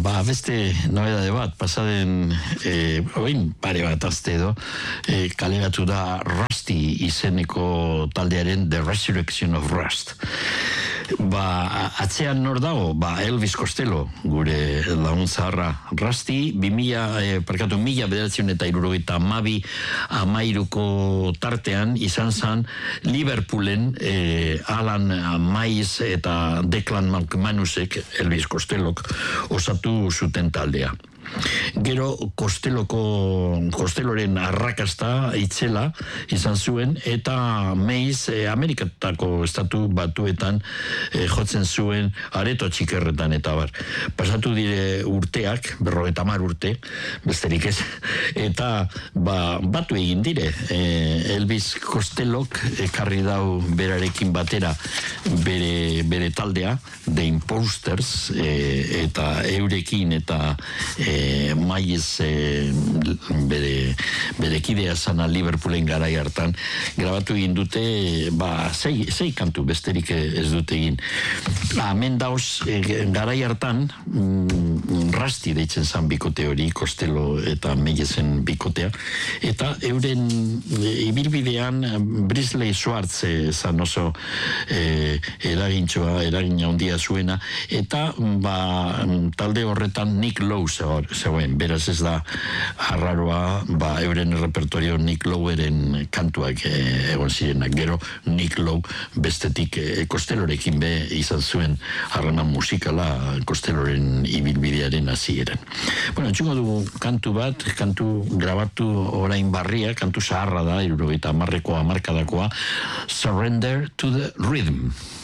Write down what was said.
beste nobedade bat, pasaden oin pare bat azte edo, kaleratu da Rusty izeneko taldearen The Resurrection of Rust. Atzean nor dago? Elvis Costello, gure lagun zaharra. Rusty, 1972 tartean izan zan Liverpoolen Alan Miles eta Declan McManusek, Elvis Costellok, osatu zuten taldea. Gero Costelloren arrakasta itzela izan zuen eta Mays Amerikatako estatu batuetan jotzen zuen areto txikerretan eta bar. Pasatu dire urteak, 50 urte, besterik ez, eta batu egin dire. Elvis Costellok ekarri dau berarekin batera bere taldea, The Imposters, eta eurekin eta Maiz bere kidea zana Liverpoolen garai hartan grabatu egin dute sei kantu besterik ez dute egin. Hemen dauz garai hartan Rusty deitzen zan bikote hori, Costello eta Maizen bikotea, eta euren ibilbidean Brisley Schwartz zan oso eragin handia zuena, eta talde horretan Nick Lowe zegoen, beraz ez da arraroa, euren repertorio Nick Loweren kantuak egon zirenak. Gero Nick Lowe bestetik Costellorekin izan zuen harreman musikala Costelloren ibilbidearen hasieran. Txungo dugu kantu bat, kantu grabatu orain barria, kantu zaharra da, 70ko hamarkadakoa, Surrender to the Rhythm.